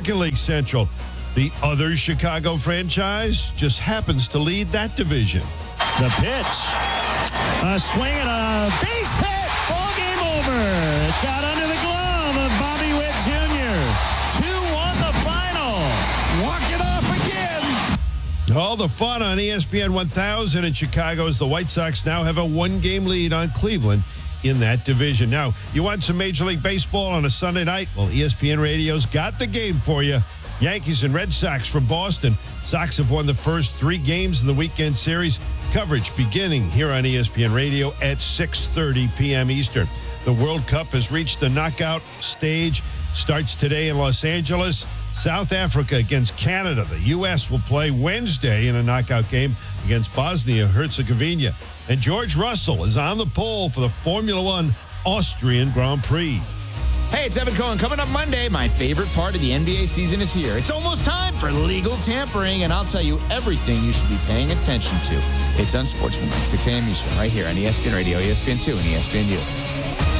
American League Central. The other Chicago franchise just happens to lead that division. The pitch. A swing and a base hit. Ball game over. It got under the glove of Bobby Witt Jr. 2-1 the final. Walk it off again. All the fun on ESPN 1000 in Chicago as the White Sox now have a one-game lead on Cleveland in that division. Now, you want some Major League Baseball on a Sunday night? Well, ESPN Radio's got the game for you. Yankees and Red Sox from Boston. Sox have won the first 3 games in the weekend series. Coverage beginning here on ESPN Radio at 6:30 p.m. Eastern. The World Cup has reached the knockout stage. Starts today in Los Angeles. South Africa against Canada. The U.S. will play Wednesday in a knockout game against Bosnia-Herzegovina. And George Russell is on the pole for the Formula One Austrian Grand Prix. Hey, it's Evan Cohen. Coming up Monday, my favorite part of the NBA season is here. It's almost time for legal tampering, and I'll tell you everything you should be paying attention to. It's Unsportsmanlike, 6 a.m. Eastern, right here on ESPN Radio, ESPN2, and ESPNU.